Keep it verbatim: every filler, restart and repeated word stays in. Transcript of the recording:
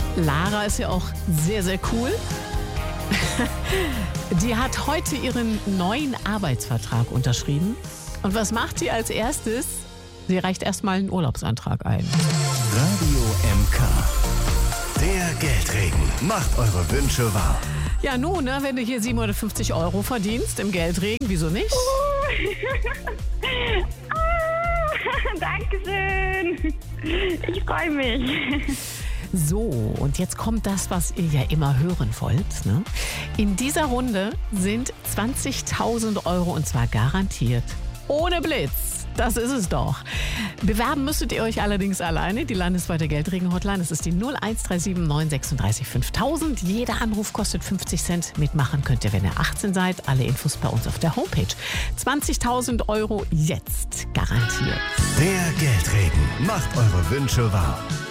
Lara ist ja auch sehr, sehr cool. Die hat heute ihren neuen Arbeitsvertrag unterschrieben. Und was macht sie als erstes? Sie reicht erstmal einen Urlaubsantrag ein. Radio M K. Der Geldregen macht eure Wünsche wahr. Ja, nun, ne, wenn du hier siebenhundertfünfzig Euro verdienst im Geldregen, wieso nicht? ah, Dankeschön. Ich freue mich. So, und jetzt kommt das, was ihr ja immer hören wollt. Ne? In dieser Runde sind zwanzigtausend Euro und zwar garantiert. Ohne Blitz. Das ist es doch. Bewerben müsstet ihr euch allerdings alleine. Die landesweite Geldregen-Hotline, das ist die null eins drei sieben neun sechsunddreißig fünftausend. Jeder Anruf kostet fünfzig Cent. Mitmachen könnt ihr, wenn ihr achtzehn seid. Alle Infos bei uns auf der Homepage. zwanzigtausend Euro jetzt garantiert. Der Geldregen macht eure Wünsche wahr.